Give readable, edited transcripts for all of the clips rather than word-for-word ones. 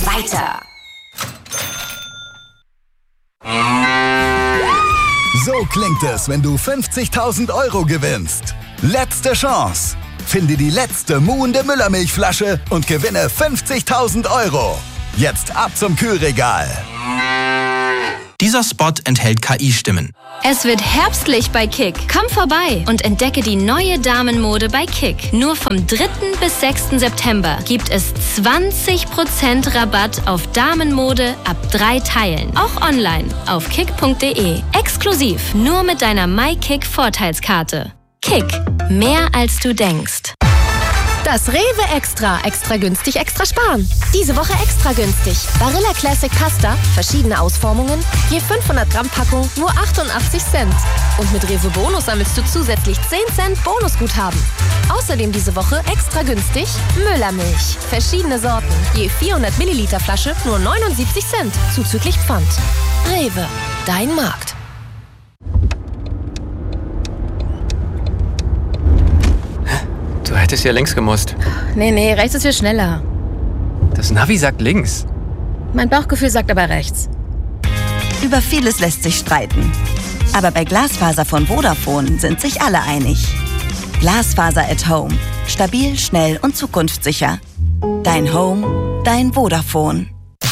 weiter. So klingt es, wenn du 50.000 € gewinnst. Letzte Chance. Finde die letzte muhende Müllermilchflasche und gewinne 50.000 €. Jetzt ab zum Kühlregal. Dieser Spot enthält KI-Stimmen. Es wird herbstlich bei Kick. Komm vorbei und entdecke die neue Damenmode bei Kick. Nur vom 3. bis 6. September gibt es 20% Rabatt auf Damenmode ab 3 Teilen. Auch online auf kick.de. Exklusiv nur mit deiner MyKick-Vorteilskarte. Kick. Mehr als du denkst. Das Rewe Extra. Extra günstig, extra sparen. Diese Woche extra günstig. Barilla Classic Pasta, verschiedene Ausformungen, je 500 Gramm Packung, nur 88 Cent. Und mit Rewe Bonus sammelst du zusätzlich 10 Cent Bonusguthaben. Außerdem diese Woche extra günstig Müllermilch. Verschiedene Sorten, je 400 Milliliter Flasche, nur 79 Cent, zuzüglich Pfand. Rewe, dein Markt. Du hättest ja links gemusst. Nee, rechts ist viel schneller. Das Navi sagt links. Mein Bauchgefühl sagt aber rechts. Über vieles lässt sich streiten. Aber bei Glasfaser von Vodafone sind sich alle einig. Glasfaser at Home. Stabil, schnell und zukunftssicher. Dein Home, dein Vodafone.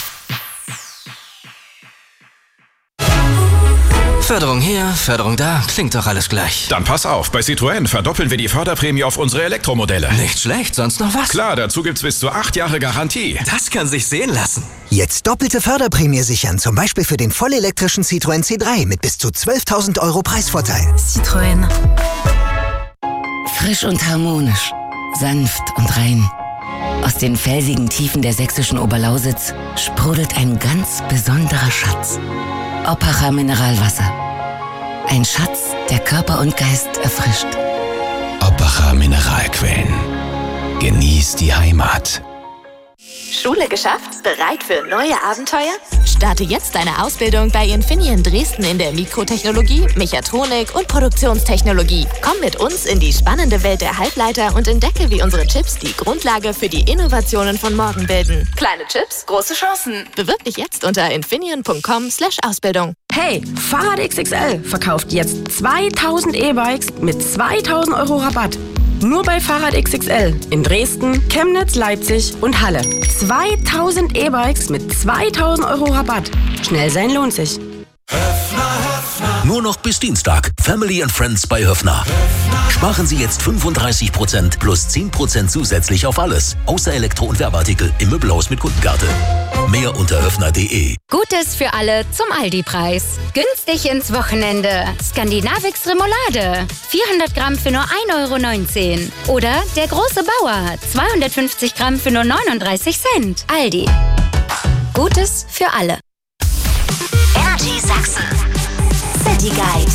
Förderung hier, Förderung da, klingt doch alles gleich. Dann pass auf, bei Citroën verdoppeln wir die Förderprämie auf unsere Elektromodelle. Nicht schlecht, sonst noch was? Klar, dazu gibt's bis zu 8 Jahre Garantie. Das kann sich sehen lassen. Jetzt doppelte Förderprämie sichern, zum Beispiel für den vollelektrischen Citroën C3 mit bis zu 12.000 € Preisvorteil. Citroën. Frisch und harmonisch, sanft und rein. Aus den felsigen Tiefen der sächsischen Oberlausitz sprudelt ein ganz besonderer Schatz. Oppacher Mineralwasser. Ein Schatz, der Körper und Geist erfrischt. Oppacher Mineralquellen. Genieß die Heimat. Schule geschafft? Bereit für neue Abenteuer? Starte jetzt deine Ausbildung bei Infineon Dresden in der Mikrotechnologie, Mechatronik und Produktionstechnologie. Komm mit uns in die spannende Welt der Halbleiter und entdecke, wie unsere Chips die Grundlage für die Innovationen von morgen bilden. Kleine Chips, große Chancen. Bewirb dich jetzt unter infineon.com/Ausbildung. Hey, Fahrrad XXL verkauft jetzt 2000 E-Bikes mit 2000 € Rabatt. Nur bei Fahrrad XXL in Dresden, Chemnitz, Leipzig und Halle. 2000 E-Bikes mit 2000 € Rabatt. Schnell sein lohnt sich. Nur noch bis Dienstag. Family and Friends bei Höffner. Sparen Sie jetzt 35% plus 10% zusätzlich auf alles. Außer Elektro- und Werbeartikel im Möbelhaus mit Kundenkarte. Mehr unter höffner.de. Gutes für alle zum Aldi-Preis. Günstig ins Wochenende. Skandinavix Remoulade. 400 Gramm für nur 1,19 €. Oder der große Bauer. 250 Gramm für nur 39 Cent. Aldi. Gutes für alle. Energy Sachsen. City Guide.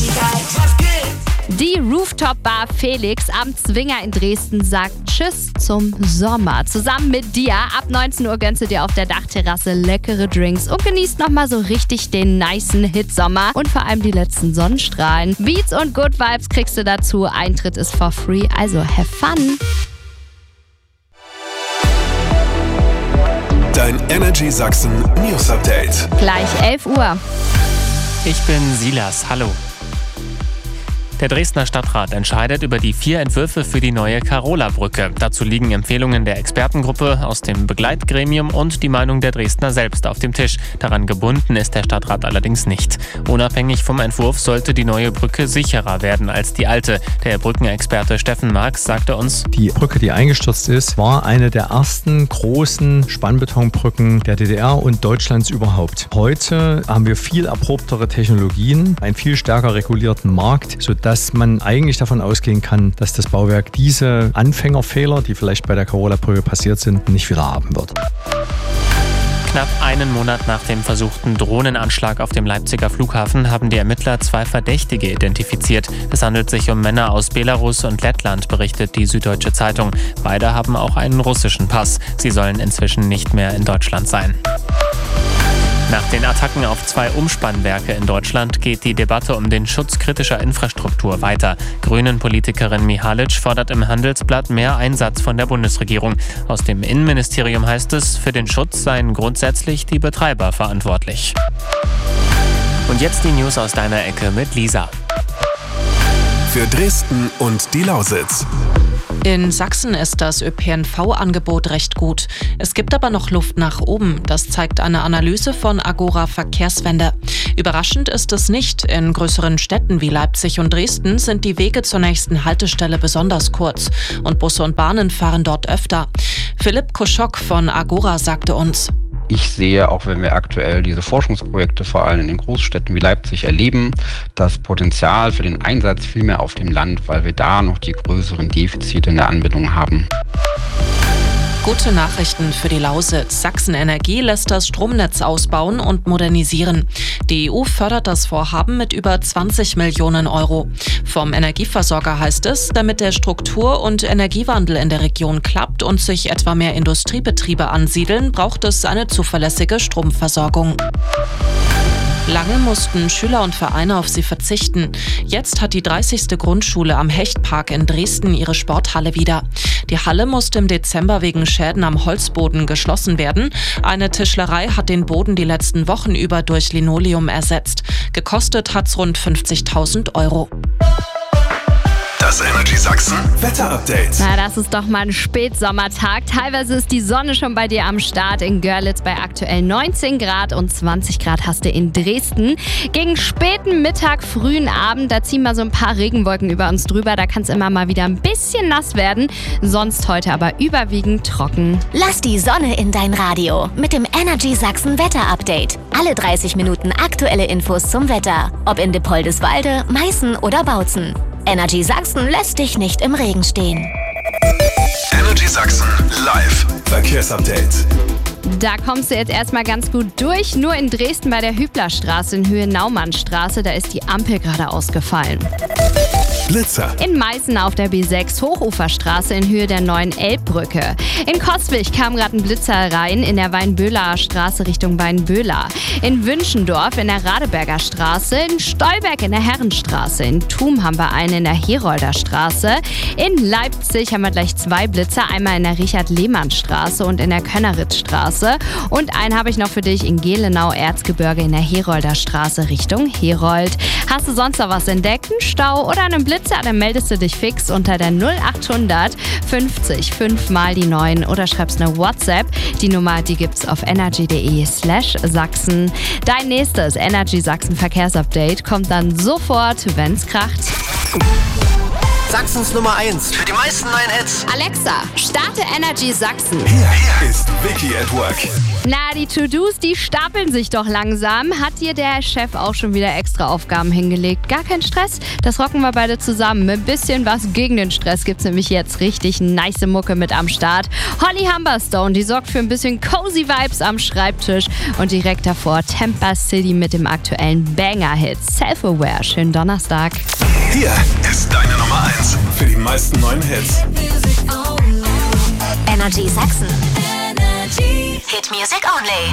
Die Rooftop-Bar Felix am Zwinger in Dresden sagt Tschüss zum Sommer. Zusammen mit dir ab 19 Uhr gönnst du dir auf der Dachterrasse leckere Drinks und genießt nochmal so richtig den nicen Hitsommer und vor allem die letzten Sonnenstrahlen. Beats und Good Vibes kriegst du dazu. Eintritt ist for free, also have fun. Dein Energy Sachsen News Update. Gleich 11 Uhr. Ich bin Silas, hallo. Der Dresdner Stadtrat entscheidet über die 4 Entwürfe für die neue Carola-Brücke. Dazu liegen Empfehlungen der Expertengruppe aus dem Begleitgremium und die Meinung der Dresdner selbst auf dem Tisch. Daran gebunden ist der Stadtrat allerdings nicht. Unabhängig vom Entwurf sollte die neue Brücke sicherer werden als die alte. Der Brückenexperte Steffen Marx sagte uns: Die Brücke, die eingestürzt ist, war eine der ersten großen Spannbetonbrücken der DDR und Deutschlands überhaupt. Heute haben wir viel erprobtere Technologien, einen viel stärker regulierten Markt, sodass man eigentlich davon ausgehen kann, dass das Bauwerk diese Anfängerfehler, die vielleicht bei der Carola-Brücke passiert sind, nicht wieder haben wird. Knapp einen Monat nach dem versuchten Drohnenanschlag auf dem Leipziger Flughafen haben die Ermittler 2 Verdächtige identifiziert. Es handelt sich um Männer aus Belarus und Lettland, berichtet die Süddeutsche Zeitung. Beide haben auch einen russischen Pass. Sie sollen inzwischen nicht mehr in Deutschland sein. Nach den Attacken auf 2 Umspannwerke in Deutschland geht die Debatte um den Schutz kritischer Infrastruktur weiter. Grünen-Politikerin Mihalic fordert im Handelsblatt mehr Einsatz von der Bundesregierung. Aus dem Innenministerium heißt es, für den Schutz seien grundsätzlich die Betreiber verantwortlich. Und jetzt die News aus deiner Ecke mit Lisa. Für Dresden und die Lausitz. In Sachsen ist das ÖPNV-Angebot recht gut. Es gibt aber noch Luft nach oben. Das zeigt eine Analyse von Agora Verkehrswende. Überraschend ist es nicht. In größeren Städten wie Leipzig und Dresden sind die Wege zur nächsten Haltestelle besonders kurz. Und Busse und Bahnen fahren dort öfter. Philipp Koschok von Agora sagte uns: Ich sehe, auch wenn wir aktuell diese Forschungsprojekte vor allem in den Großstädten wie Leipzig erleben, das Potenzial für den Einsatz viel mehr auf dem Land, weil wir da noch die größeren Defizite in der Anbindung haben. Gute Nachrichten für die Lausitz. Sachsen Energie lässt das Stromnetz ausbauen und modernisieren. Die EU fördert das Vorhaben mit über 20 Millionen Euro. Vom Energieversorger heißt es, damit der Struktur- und Energiewandel in der Region klappt und sich etwa mehr Industriebetriebe ansiedeln, braucht es eine zuverlässige Stromversorgung. Lange mussten Schüler und Vereine auf sie verzichten. Jetzt hat die 30. Grundschule am Hechtpark in Dresden ihre Sporthalle wieder. Die Halle musste im Dezember wegen Schäden am Holzboden geschlossen werden. Eine Tischlerei hat den Boden die letzten Wochen über durch Linoleum ersetzt. Gekostet hat's rund 50.000 Euro. Das Energy Sachsen Wetterupdate. Na, das ist doch mal ein Spätsommertag. Teilweise ist die Sonne schon bei dir am Start. In Görlitz bei aktuell 19 Grad und 20 Grad hast du in Dresden. Gegen späten Mittag, frühen Abend, da ziehen mal so ein paar Regenwolken über uns drüber. Da kann es immer mal wieder ein bisschen nass werden. Sonst heute aber überwiegend trocken. Lass die Sonne in dein Radio mit dem Energy Sachsen Wetterupdate. Alle 30 Minuten aktuelle Infos zum Wetter. Ob in Dippoldiswalde, Meißen oder Bautzen. Energy Sachsen lässt dich nicht im Regen stehen. Energy Sachsen live Verkehrsupdate. Da kommst du jetzt erstmal ganz gut durch. Nur in Dresden bei der Hüblerstraße in Höhe Naumannstraße, da ist die Ampel gerade ausgefallen. Blitzer. In Meißen auf der B6 Hochuferstraße in Höhe der neuen Elbbrücke. In Coswig kam gerade ein Blitzer rein in der Weinböhler Straße Richtung Weinböhler. In Wünschendorf in der Radeberger Straße. In Stolberg in der Herrenstraße. In Thum haben wir einen in der Herolder Straße. In Leipzig haben wir gleich 2 Blitzer. Einmal in der Richard-Lehmann-Straße und in der Könneritzstraße. Und einen habe ich noch für dich in Gelenau-Erzgebirge in der Herolder Straße Richtung Herold. Hast du sonst noch was entdeckt? Einen Stau oder einen Blitzer? Dann meldest du dich fix unter der 0800 50 5 mal die 9 oder schreibst eine WhatsApp. Die Nummer, die gibt's auf energy.de/Sachsen. Dein nächstes Energy Sachsen Verkehrsupdate kommt dann sofort, wenn's kracht. Sachsens Nummer 1 für die meisten neuen Hits. Alexa, starte Energy Sachsen. Hier ist Vicky at Work. Na, die To-Dos, die stapeln sich doch langsam. Hat dir der Chef auch schon wieder extra Aufgaben hingelegt? Gar kein Stress, das rocken wir beide zusammen. Mit ein bisschen was gegen den Stress gibt's nämlich jetzt richtig nice Mucke mit am Start. Holly Humberstone, die sorgt für ein bisschen cozy Vibes am Schreibtisch. Und direkt davor Tampa City mit dem aktuellen Banger-Hit Self-Aware. Schönen Donnerstag. Hier ist deine Nummer 1 für die meisten neuen Hits. Energy Sachsen. Hit Music Only.